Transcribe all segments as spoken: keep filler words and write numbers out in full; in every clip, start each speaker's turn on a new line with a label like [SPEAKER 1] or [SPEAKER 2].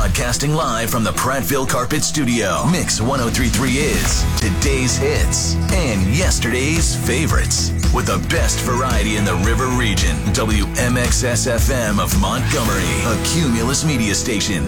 [SPEAKER 1] Broadcasting live from the Prattville Carpet Studio. Mix ten thirty-three is today's hits and yesterday's favorites. With the best variety in the River region. W M X S F M of Montgomery, a Cumulus media station.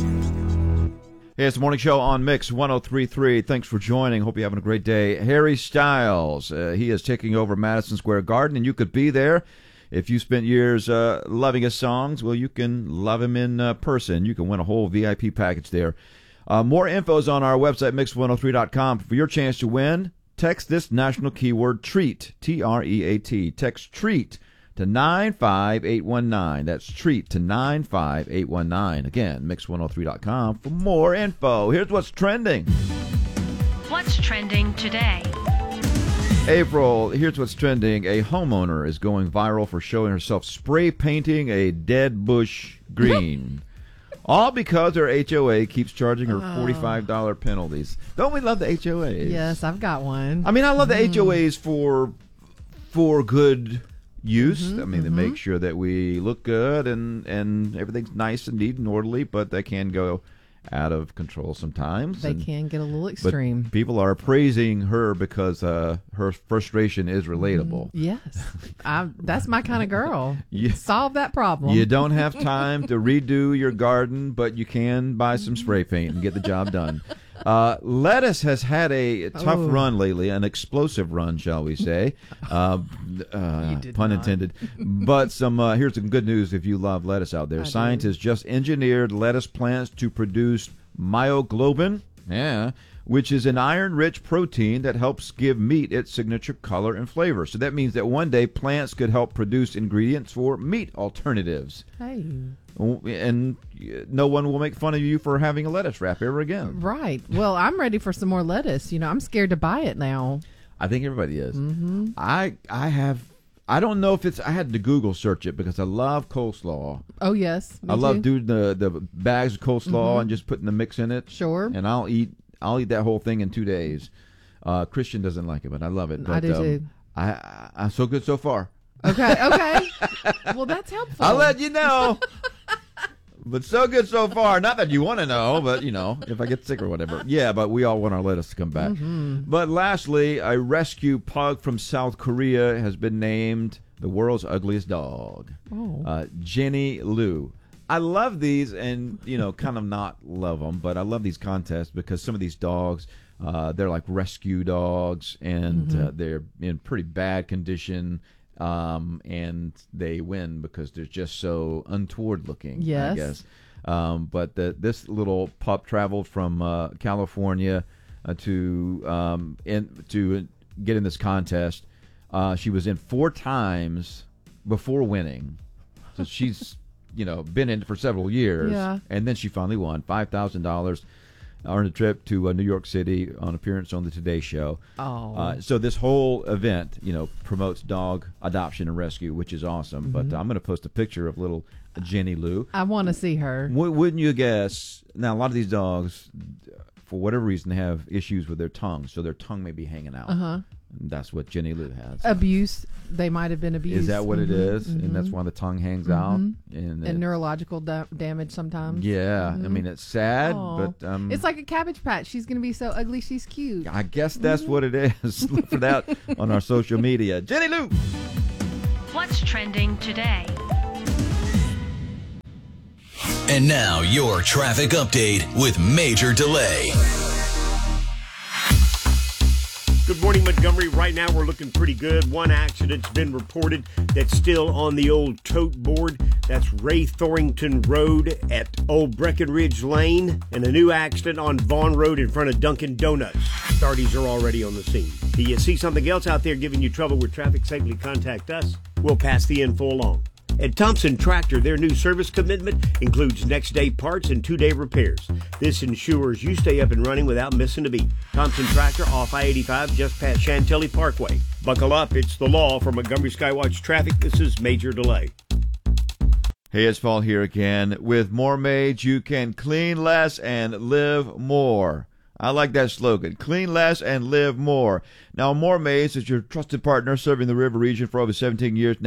[SPEAKER 2] Hey, it's the morning show on Mix ten thirty-three. Thanks for joining. Hope you're having a great day. Harry Styles, uh, he is taking over Madison Square Garden, and you could be there. If you spent years uh, loving his songs, well, you can love him in uh, person. You can win a whole V I P package there. Uh, more info is on our website, mix ten oh three dot com. For your chance to win, text this national keyword TREAT, T R E A T. Text TREAT to nine five eight one nine. That's TREAT to nine five eight one nine. Again, mix ten oh three dot com for more info. Here's what's trending.
[SPEAKER 3] What's trending today?
[SPEAKER 2] April, here's what's trending. A homeowner is going viral for showing herself spray painting a dead bush green. All because her H O A keeps charging her forty-five dollars penalties. Don't we love the H O As?
[SPEAKER 4] Yes, I've got one.
[SPEAKER 2] I mean, I love the
[SPEAKER 4] mm.
[SPEAKER 2] H O As for for good use.
[SPEAKER 4] Mm-hmm,
[SPEAKER 2] I mean,
[SPEAKER 4] mm-hmm.
[SPEAKER 2] they make sure that we look good and, and everything's nice and neat and orderly, but they can go out of control sometimes.
[SPEAKER 4] They
[SPEAKER 2] and,
[SPEAKER 4] can get a little extreme.
[SPEAKER 2] But people are praising her because uh, her frustration is relatable.
[SPEAKER 4] Mm, yes. I, that's my kind of girl.
[SPEAKER 2] You,
[SPEAKER 4] Solve that problem.
[SPEAKER 2] You don't have time to redo your garden, but you can buy some spray paint and get the job done. Uh, lettuce has had a tough
[SPEAKER 4] oh.
[SPEAKER 2] run lately, an explosive run, shall we say. Uh, uh, pun
[SPEAKER 4] not.
[SPEAKER 2] intended. But some uh, here's some good news if you love lettuce out there.
[SPEAKER 4] I
[SPEAKER 2] Scientists
[SPEAKER 4] do.
[SPEAKER 2] just engineered lettuce plants to produce myoglobin, yeah, which is an iron-rich protein that helps give meat its signature color and flavor. So that means that one day plants could help produce ingredients for meat alternatives.
[SPEAKER 4] Hey.
[SPEAKER 2] And no one will make fun of you for having a lettuce wrap ever again.
[SPEAKER 4] Right. Well, I'm ready for some more lettuce. You know, I'm scared to buy it now.
[SPEAKER 2] I think everybody is.
[SPEAKER 4] Mm-hmm.
[SPEAKER 2] I I have. I don't know if it's. I had to Google search it because I love coleslaw.
[SPEAKER 4] Oh yes, me
[SPEAKER 2] I love
[SPEAKER 4] too.
[SPEAKER 2] doing the the bags of coleslaw
[SPEAKER 4] Mm-hmm.
[SPEAKER 2] and just putting the mix in it.
[SPEAKER 4] Sure.
[SPEAKER 2] And I'll eat. I'll eat that whole thing in two days. Uh, Christian doesn't like it, but I love it. But,
[SPEAKER 4] I do
[SPEAKER 2] um,
[SPEAKER 4] too.
[SPEAKER 2] I, I I'm so good so far.
[SPEAKER 4] Okay. Okay. Well, that's helpful.
[SPEAKER 2] I'll let you know. But so good so far. Not that you want to know, but, you know, if I get sick or whatever. Yeah, but we all want our lettuce to come back.
[SPEAKER 4] Mm-hmm.
[SPEAKER 2] But lastly, a rescue pug from South Korea has been named the world's ugliest dog.
[SPEAKER 4] Oh.
[SPEAKER 2] Uh, Jenny Lou. I love these and, you know, kind of not love them, but I love these contests because some of these dogs, uh, they're like rescue dogs and
[SPEAKER 4] Mm-hmm.
[SPEAKER 2] uh, they're in pretty bad condition. Um, and they win because they're just so untoward looking,
[SPEAKER 4] Yes.
[SPEAKER 2] I guess. Um, but the, this little pup traveled from uh, California uh, to um, in, to get in this contest. Uh, she was in four times before winning. So she's, you know, been in for several years.
[SPEAKER 4] Yeah.
[SPEAKER 2] And then she finally won five thousand dollars. Earned a trip to uh, New York City on appearance on the Today Show.
[SPEAKER 4] Oh.
[SPEAKER 2] Uh, so this whole event, you know, promotes dog adoption and rescue, which is awesome.
[SPEAKER 4] Mm-hmm.
[SPEAKER 2] But uh, I'm going to post a picture of little Jenny Lou.
[SPEAKER 4] I want to see her.
[SPEAKER 2] W- wouldn't you guess? Now, a lot of these dogs, for whatever reason, have issues with their tongue, so their tongue may be hanging out.
[SPEAKER 4] Uh-huh.
[SPEAKER 2] And that's what Jenny Lou has.
[SPEAKER 4] Abuse. They might have been abused.
[SPEAKER 2] Is that what
[SPEAKER 4] mm-hmm.
[SPEAKER 2] it is?
[SPEAKER 4] Mm-hmm.
[SPEAKER 2] And that's why the tongue hangs out.
[SPEAKER 4] Mhm.
[SPEAKER 2] And,
[SPEAKER 4] And neurological da- damage sometimes.
[SPEAKER 2] yeah, I mean it's sad,
[SPEAKER 4] Aw.
[SPEAKER 2] but um,
[SPEAKER 4] It's like a Cabbage Patch. She's going to be so ugly, she's cute.
[SPEAKER 2] I guess that's what it is. Look for that on our social media. Jenny Lou.
[SPEAKER 3] What's trending today?
[SPEAKER 1] And now your traffic update with Major Delay.
[SPEAKER 5] Good morning, Montgomery. Right now, we're looking pretty good. One accident's been reported that's still on the old tote board. That's Ray Thorington Road at Old Breckenridge Lane, and a new accident on Vaughn Road in front of Dunkin' Donuts. Authorities are already on the scene. Do you see something else out there giving you trouble with traffic? Safely contact us. We'll pass the info along. At Thompson Tractor, their new service commitment includes next-day parts and two-day repairs. This ensures you stay up and running without missing a beat. Thompson Tractor off I eighty-five just past Chantilly Parkway. Buckle up, it's the law. For Montgomery Skywatch Traffic, this is Major Delay.
[SPEAKER 2] Hey, it's Paul here again. With More Maids, you can clean less and live more. I like that slogan. Clean less and live more. Now, More Maids is your trusted partner serving the River region for over seventeen years now.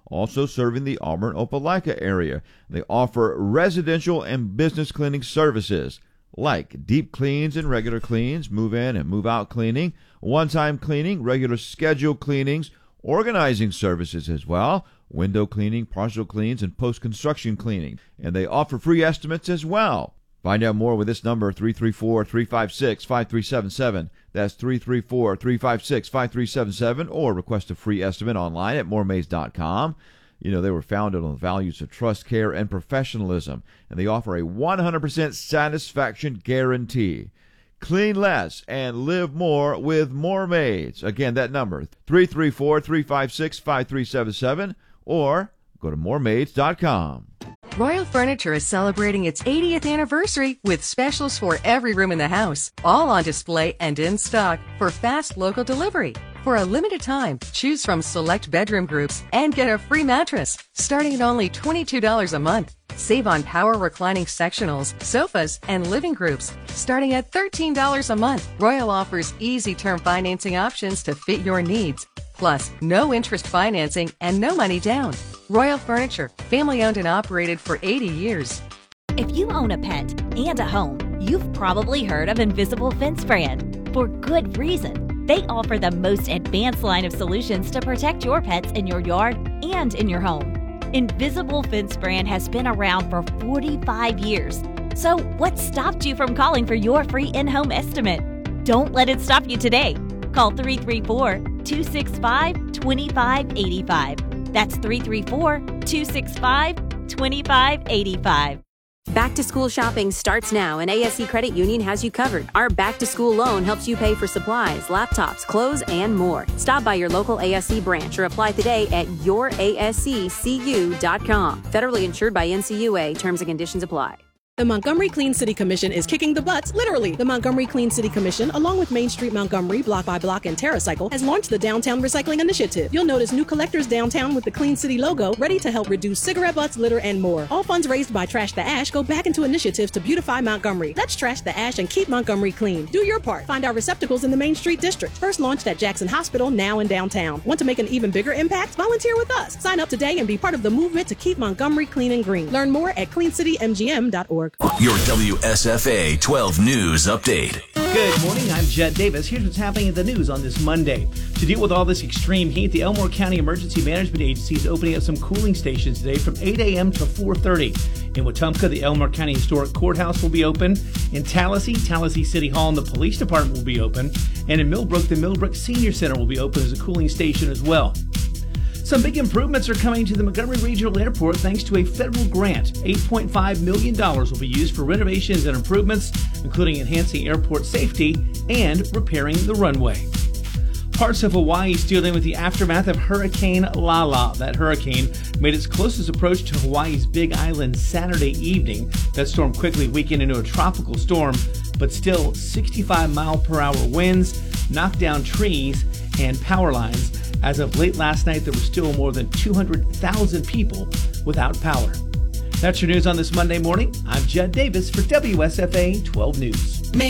[SPEAKER 2] also serving the Auburn-Opelika area. They offer residential and business cleaning services like deep cleans and regular cleans, move-in and move-out cleaning, one-time cleaning, regular scheduled cleanings, organizing services as well, window cleaning, partial cleans, and post-construction cleaning. And they offer free estimates as well. Find out more with this number, three three four, three five six, five three seven seven. That's three three four, three five six, five three seven seven, or request a free estimate online at more maize dot com. You know, they were founded on the values of trust, care, and professionalism, and they offer a one hundred percent satisfaction guarantee. Clean less and live more with More Maize. Again, that number, three three four, three five six, five three seven seven, or go to more maize dot com.
[SPEAKER 6] Royal Furniture is celebrating its eightieth anniversary with specials for every room in the house, all on display and in stock for fast local delivery. For a limited time, choose from select bedroom groups and get a free mattress, starting at only twenty-two dollars a month. Save on power reclining sectionals, sofas, and living groups, starting at thirteen dollars a month. Royal offers easy term financing options to fit your needs. Plus, no interest financing and no money down. Royal Furniture, family owned and operated for eighty years.
[SPEAKER 7] If you own a pet and a home, you've probably heard of Invisible Fence Brand. For good reason. They offer the most advanced line of solutions to protect your pets in your yard and in your home. Invisible Fence Brand has been around for forty-five years. So what stopped you from calling for your free in-home estimate? Don't let it stop you today. Call three three four, two six five, two five eight five. That's three three four, two six five, two five eight five.
[SPEAKER 8] Back to school shopping starts now, and A S C Credit Union has you covered. Our back to school loan helps you pay for supplies, laptops, clothes, and more. Stop by your local A S C branch or apply today at your A S C C U dot com. Federally insured by N C U A. Terms and conditions apply.
[SPEAKER 9] The Montgomery Clean City Commission is kicking the butts, literally. The Montgomery Clean City Commission, along with Main Street Montgomery, Block by Block, and TerraCycle, has launched the Downtown Recycling Initiative. You'll notice new collectors downtown with the Clean City logo, ready to help reduce cigarette butts, litter, and more. All funds raised by Trash the Ash go back into initiatives to beautify Montgomery. Let's trash the ash and keep Montgomery clean. Do your part. Find our receptacles in the Main Street District. First launched at Jackson Hospital, now in downtown. Want to make an even bigger impact? Volunteer with us. Sign up today and be part of the movement to keep Montgomery clean and green. Learn more at clean city m g m dot org.
[SPEAKER 1] Your W S F A twelve News Update.
[SPEAKER 10] Good morning, I'm Jed Davis. Here's what's happening in the news on this Monday. To deal with all this extreme heat, the Elmore County Emergency Management Agency is opening up some cooling stations today from eight a.m. to four thirty. In Wetumpka, the Elmore County Historic Courthouse will be open. In Tallahassee, Tallahassee City Hall and the Police Department will be open. And in Millbrook, the Millbrook Senior Center will be open as a cooling station as well. Some big improvements are coming to the Montgomery Regional Airport thanks to a federal grant. eight point five million dollars will be used for renovations and improvements, including enhancing airport safety and repairing the runway. Parts of Hawaii is dealing with the aftermath of Hurricane Lala. That hurricane made its closest approach to Hawaii's Big Island Saturday evening. That storm quickly weakened into a tropical storm, but still sixty-five mile per hour winds knocked down trees and power lines. As of late last night, there were still more than two hundred thousand people without power. That's your news on this Monday morning. I'm Jed Davis for W S F A twelve News.